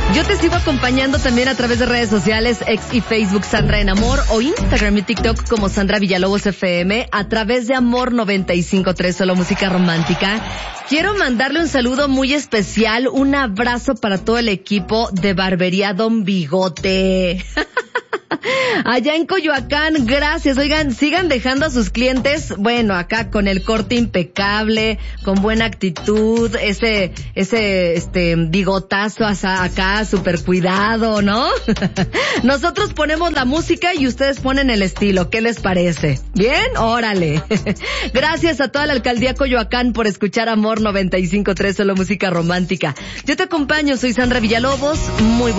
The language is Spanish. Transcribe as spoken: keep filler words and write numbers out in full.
Yo te sigo acompañando también a través de redes sociales, X y Facebook Sandra en Amor, o Instagram y TikTok como Sandra Villalobos F M, a través de Amor noventa y cinco punto tres, solo música romántica. Quiero mandarle un saludo muy especial, un abrazo para todo el equipo de Barbería Don Bigote. Allá en Coyoacán, gracias. Oigan, sigan dejando a sus clientes, bueno, acá con el corte impecable, con buena actitud, ese, ese, este, bigotazo hasta acá, súper cuidado, ¿no? Nosotros ponemos la música y ustedes ponen el estilo. ¿Qué les parece? ¿Bien? Órale. Gracias a toda la alcaldía Coyoacán por escuchar Amor noventa y cinco punto tres, solo música romántica. Yo te acompaño, soy Sandra Villalobos. Muy